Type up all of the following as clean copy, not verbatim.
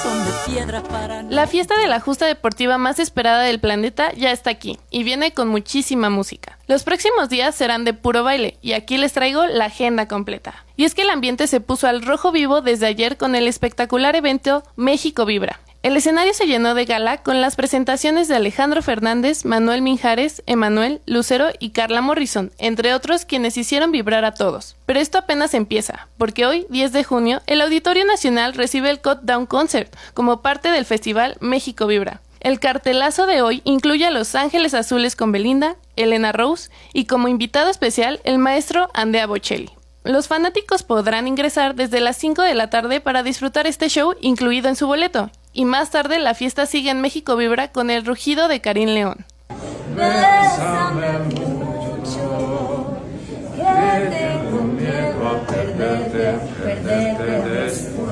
La fiesta de la justa deportiva más esperada del planeta ya está aquí y viene con muchísima música. Los próximos días serán de puro baile y aquí les traigo la agenda completa. Y es que el ambiente se puso al rojo vivo desde ayer con el espectacular evento México Vibra. El escenario se llenó de gala con las presentaciones de Alejandro Fernández, Manuel Mijares, Emanuel, Lucero y Carla Morrison, entre otros quienes hicieron vibrar a todos. Pero esto apenas empieza, porque hoy, 10 de junio, el Auditorio Nacional recibe el Countdown Concert como parte del festival México Vibra. El cartelazo de hoy incluye a Los Ángeles Azules con Belinda, Elena Rose y como invitado especial el maestro Andrea Bocelli. Los fanáticos podrán ingresar desde las 5 de la tarde para disfrutar este show incluido en su boleto. Y más tarde la fiesta sigue en México Vibra con el rugido de Karim León. Bésame mucho, que tengo miedo a perderte después.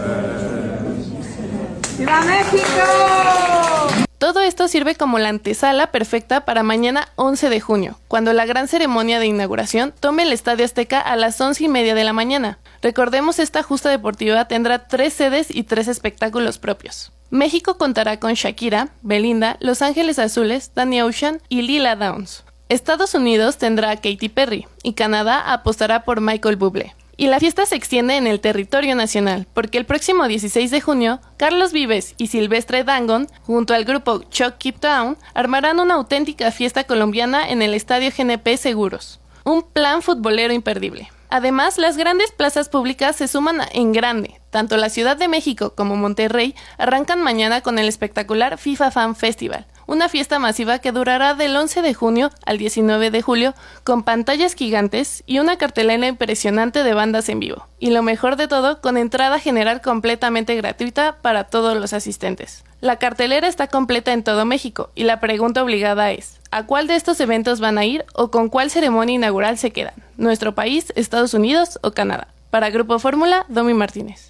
¡Viva México! Todo esto sirve como la antesala perfecta para mañana 11 de junio, cuando la gran ceremonia de inauguración tome el Estadio Azteca a las 11:30 de la mañana. Recordemos, esta justa deportiva tendrá 3 sedes y 3 espectáculos propios. México contará con Shakira, Belinda, Los Ángeles Azules, Danny Ocean y Lila Downs. Estados Unidos tendrá a Katy Perry y Canadá apostará por Michael Bublé. Y la fiesta se extiende en el territorio nacional, porque el próximo 16 de junio, Carlos Vives y Silvestre Dangond, junto al grupo Chuck Keep Town, armarán una auténtica fiesta colombiana en el Estadio GNP Seguros. Un plan futbolero imperdible. Además, las grandes plazas públicas se suman en grande. Tanto la Ciudad de México como Monterrey arrancan mañana con el espectacular FIFA Fan Festival, una fiesta masiva que durará del 11 de junio al 19 de julio con pantallas gigantes y una cartelera impresionante de bandas en vivo. Y lo mejor de todo, con entrada general completamente gratuita para todos los asistentes. La cartelera está completa en todo México y la pregunta obligada es: ¿a cuál de estos eventos van a ir o con cuál ceremonia inaugural se quedan? ¿Nuestro país, Estados Unidos o Canadá? Para Grupo Fórmula, Domi Martínez.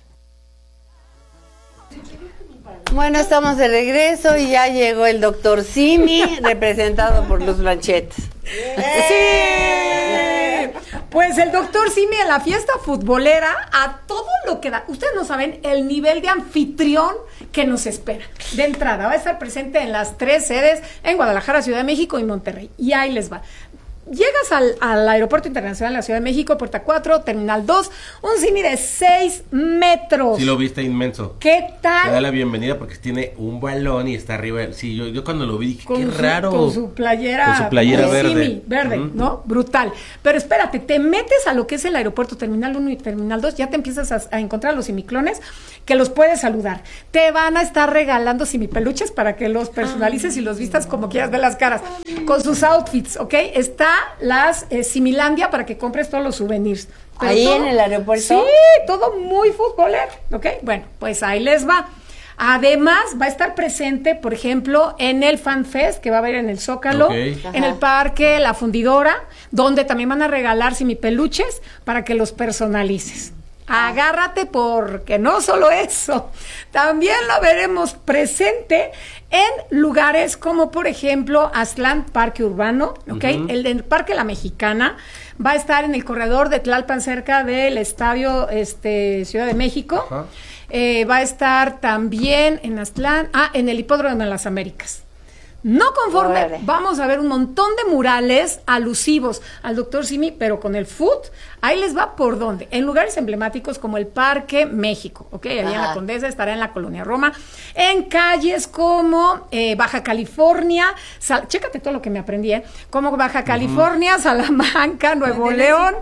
Bueno, estamos de regreso y ya llegó el doctor Simi, representado por Luz Blanchet. ¡Sí! Pues el doctor Simi en la fiesta futbolera a todo lo que da. Ustedes no saben el nivel de anfitrión que nos espera. De entrada, va a estar presente en las 3 sedes, en Guadalajara, Ciudad de México y Monterrey. Y ahí les va. Llegas al Aeropuerto Internacional de la Ciudad de México, Puerta 4, Terminal 2, un Simi de 6 metros. Sí, lo viste inmenso. ¿Qué tal? Te da la bienvenida porque tiene un balón y está arriba. Sí, yo cuando lo vi dije, qué raro. Con su playera verde. Simi, verde, ¿no? Brutal. Pero espérate, te metes a lo que es el aeropuerto Terminal 1 y Terminal 2, ya te empiezas a encontrar a los simiclones que los puedes saludar. Te van a estar regalando simipeluches para que los personalices y los vistas como quieras ver las caras. Con sus outfits, ¿ok? Está las Similandia para que compres todos los souvenirs. Pero ahí todo, en el aeropuerto. Sí, todo muy futbolero, ¿ok? Bueno, pues ahí les va. Además, va a estar presente, por ejemplo, en el Fan Fest, que va a haber en el Zócalo, en el Parque La Fundidora, donde también van a regalar simipeluches para que los personalices. Agárrate, porque no solo eso, también lo veremos presente en lugares como, por ejemplo, Aztlán, Parque Urbano, ¿ok? El del Parque La Mexicana va a estar en el corredor de Tlalpan, cerca del Estadio Ciudad de México. Va a estar también en Aztlán, en el Hipódromo de las Américas. No conforme, vamos a ver un montón de murales alusivos al doctor Simi, pero con el foot, ahí les va por dónde. En lugares emblemáticos como el Parque México, ¿ok? Allá en la Condesa, estará en la Colonia Roma. En calles como Baja California, chécate todo lo que me aprendí, como Baja California, Salamanca, Nuevo León,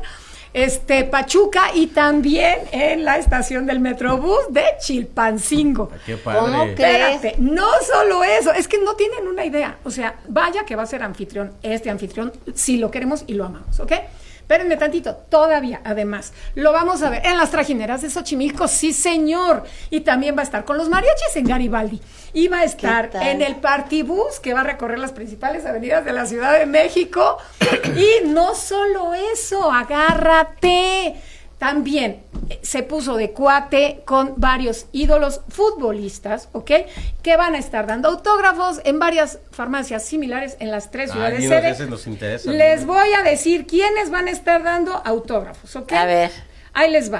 Pachuca y también en la estación del Metrobús de Chilpancingo. ¡Qué padre! Espérate, no solo eso, es que no tienen una idea. O sea, vaya que va a ser anfitrión, anfitrión, si lo queremos y lo amamos, ¿ok? Espérenme tantito, todavía, además, lo vamos a ver en las trajineras de Xochimilco, sí señor, y también va a estar con los mariachis en Garibaldi, y va a estar en el Partibús, que va a recorrer las principales avenidas de la Ciudad de México, y no solo eso, agárrate, también se puso de cuate con varios ídolos futbolistas, ¿ok? Que van a estar dando autógrafos en varias farmacias similares en las 3 ciudades sedes. Nos interesa. Les voy a decir quiénes van a estar dando autógrafos, ¿ok? A ver. Ahí les va.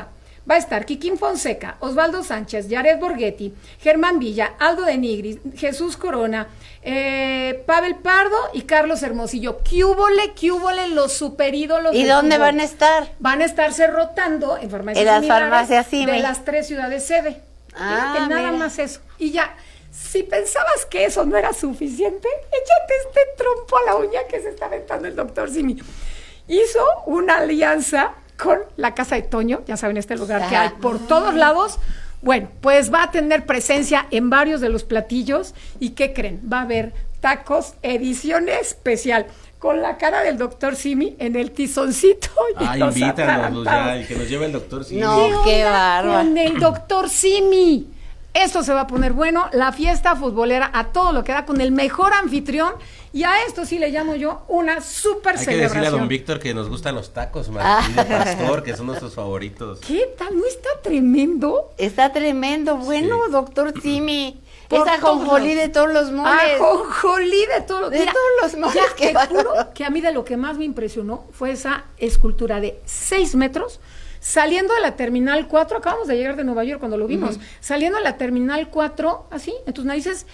Va a estar Kikín Fonseca, Osvaldo Sánchez, Yared Borghetti, Germán Villa, Aldo de Nigris, Jesús Corona, Pavel Pardo y Carlos Hermosillo. ¡Qué húbole los superídolos! ¿Y dónde van a estar? Van a estarse rotando en farmacias En las similares farmacias Simi. de las 3 ciudades sede. Ah, Fíjate, nada mira. más eso. Y ya, si pensabas que eso no era suficiente, échate este trompo a la uña que se está aventando el doctor Simi. Hizo una alianza con la Casa de Toño, ya saben, este lugar que hay por todos lados. Bueno, pues va a tener presencia en varios de los platillos. ¿Y qué creen? Va a haber tacos edición especial con la cara del doctor Simi en el tizoncito. Y los Invítanos ya, atarantados. y que nos lleve el doctor Simi. No, qué bárbaro. Con el doctor Simi. Esto se va a poner bueno, la fiesta futbolera a todo lo que da con el mejor anfitrión, y a esto sí le llamo yo una super Hay que decirle a celebración. don Víctor que nos gustan los tacos, Martín, de pastor, que son nuestros favoritos. ¿Qué tal? ¿No está tremendo? Está tremendo. Bueno, Sí. doctor Simi. Por Es ajonjolí todos de todos los moles. Ajonjolí de todos los De todos los moles, ya qué te bárbaro. juro que a mí de lo que más me impresionó fue esa escultura de 6 metros, saliendo de la Terminal 4, acabamos de llegar de Nueva York cuando lo vimos, saliendo de la Terminal 4, así, en tus narices,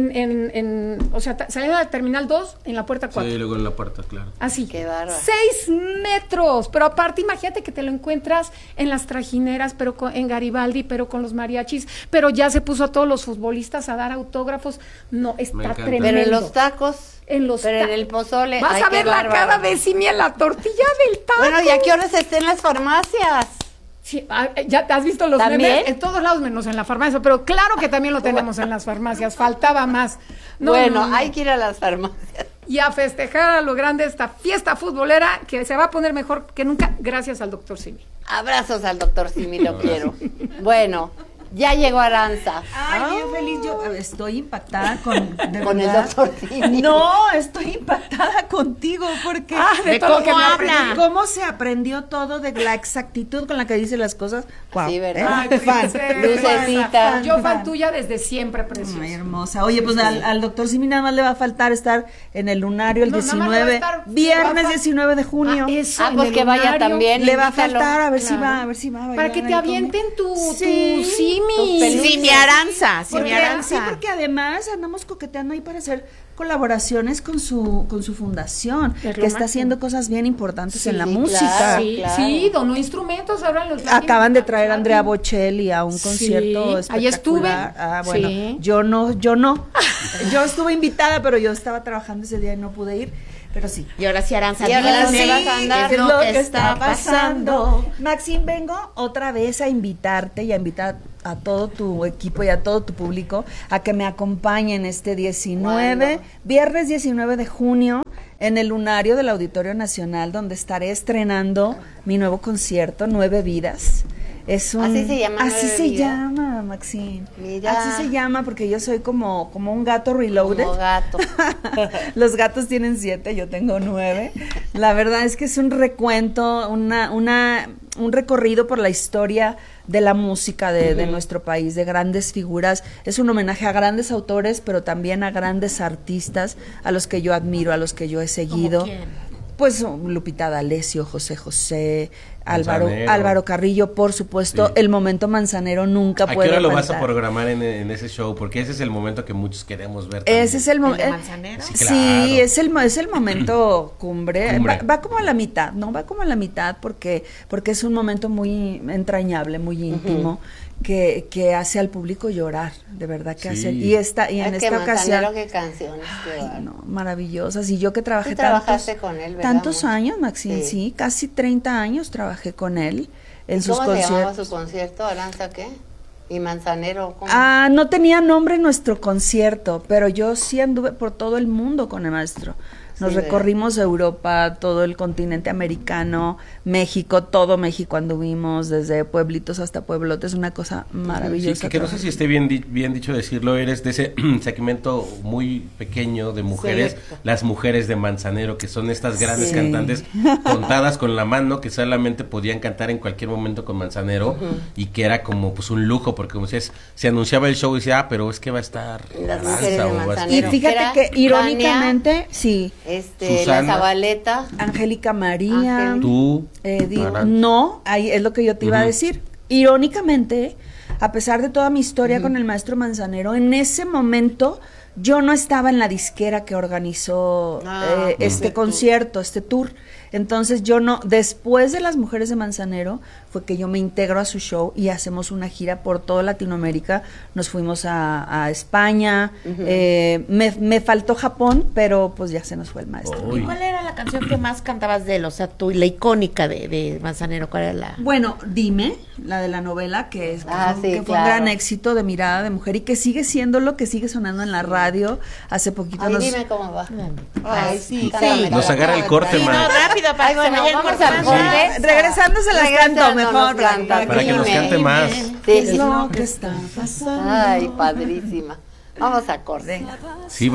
o sea, saliendo de la Terminal 2, en la puerta 4. Sí, luego en la puerta, claro. Así. Qué bárbaro. 6 metros. Pero aparte, imagínate que te lo encuentras en las trajineras, pero en Garibaldi, pero con los mariachis, pero ya se puso a todos los futbolistas a dar autógrafos. No, Me está encanta. tremendo. Pero en los tacos. En los Pero en ta- el pozole. Vas ay, a qué ver la bárbaro. cara de Simi en la tortilla del taco. Bueno, ¿y a qué horas está en las farmacias? Sí, ya te has visto los ¿También? memes en todos lados menos en la farmacia, pero claro que también lo tenemos en las farmacias, faltaba más. No, bueno, no, no. hay que ir a las farmacias. Y a festejar a lo grande esta fiesta futbolera que se va a poner mejor que nunca gracias al doctor Simi. Abrazos al doctor Simi, lo quiero. Bueno, ya llegó Aranza. Ay, bien feliz. Yo estoy impactada con Con el doctor Simi. No, estoy impactada contigo porque de todo lo que me aprendí. cómo se aprendió todo de la exactitud con la que dice las cosas. Guau, Sí, ¿verdad? Ay, Fan. Lucecita. Yo fan tuya desde siempre, preciosa. Ay, hermosa. Oye, pues al doctor Simi nada más le va a faltar estar en el lunario el No, nada más le va a 19, estar- viernes va a- 19 de junio. Eso, Ah, en pues el que vaya lunario. también. Le va a invítalo. faltar, a ver si Claro. va, a ver si va a Para bailar que te ahí conmigo. avienten tu Sí, Simi. tus peluches. Simi Aranza, Simi Porque- Aranza. Sí, porque además andamos coqueteando ahí para hacer colaboraciones con su fundación, Es lo que está máximo. haciendo cosas bien importantes Sí, en la claro. música. Sí, Claro. sí, donó instrumentos ahora en los Acaban de traer a Andrea Bocelli a un Sí, concierto ahí espectacular. estuve. Ah, bueno, Sí. yo no. Yo estuve invitada, pero yo estaba trabajando ese día y no pude ir. Pero sí. Y ahora sí, Aranza, Y ahora dime sí vas a andar. ¿qué es lo lo que que está está pasando? Maxine, vengo otra vez a invitarte y a invitar a todo tu equipo y a todo tu público a que me acompañen este 19, viernes 19 de junio, en el lunario del Auditorio Nacional, donde estaré estrenando mi nuevo concierto, 9 Vidas. Es un, Así se llama, Así 9 se Vidas. llama, Maxine. Mira. Así se llama porque yo soy como un gato reloaded. Como gato. Los gatos tienen 7, yo tengo 9. La verdad es que es un recuento, un recorrido por la historia de la música de nuestro país, de grandes figuras. Es un homenaje a grandes autores, pero también a grandes artistas, a los que yo admiro, a los que yo he seguido. quién? Pues Lupita D'Alessio, José José, Manzanero. Álvaro Carrillo, por supuesto. Sí. El momento Manzanero nunca ¿A qué puede hora lo vas a faltar. programar en ese show? Porque ese es el momento que muchos queremos ver. también. Ese es el momento. ¿El de Manzanero? Sí, Sí, claro. es el momento cumbre. Cumbre. Va como a la mitad, ¿no? Va como a la mitad porque es un momento muy entrañable, muy íntimo, que hace al público llorar, de verdad que Sí. hace. Y en Es que esta Manzanero, ocasión. qué canciones, qué Ay, bárbaro. no, maravillosas. Y yo que trabajé Tú trabajaste con él, ¿verdad, tantos mucho? años, Maxine, Sí. sí, casi 30 años trabajé con él en sus ¿Cómo se llamaba conciertos. su concierto? ¿Aranza qué? ¿Y Manzanero? ¿Cómo? Ah, no tenía nombre nuestro concierto, pero yo sí anduve por todo el mundo con el maestro. Nos Sí, recorrimos Europa, todo el continente americano, México, todo México anduvimos, desde pueblitos hasta pueblotes, una cosa maravillosa. Sí, que no sé si esté bien dicho decirlo, eres de ese segmento muy pequeño de mujeres, Selecto. las mujeres de Manzanero, que son estas grandes Sí. cantantes contadas con la mano, que solamente podían cantar en cualquier momento con Manzanero, y que era como pues un lujo, porque como decías, se anunciaba el show y decía, pero es que va a estar Las Aranza, mujeres de o va a estar- Y Manzanero. fíjate Era que irónicamente, sí, Susana. La Zabaleta. Angélica María, Ángel. Tú, Edith, Aranza. no, ahí es lo que yo te iba a decir. irónicamente, a pesar de toda mi historia con el maestro Manzanero, en ese momento yo no estaba en la disquera que organizó este concierto, este tour. Entonces yo no, después de Las Mujeres de Manzanero, fue que yo me integro a su show y hacemos una gira por toda Latinoamérica. Nos fuimos a España, me faltó Japón, pero pues ya se nos fue el maestro. ¿Y cuál era la canción que más cantabas de él? O sea, tú, la icónica de Manzanero, ¿cuál era la...? Bueno, Dime, la de la novela, que fue un gran éxito de Mirada de Mujer y que sigue siendo lo que sigue sonando en la radio. Hace poquito Dime cómo va. Ay, sí. Nos agarra el corte, man. Rápido, para que se vayan vamos al corte. Regresando se las canto mejor. Para que nos cante más. ¿Qué es lo que está pasando? Ay, padrísima. Vamos a corte. Sí.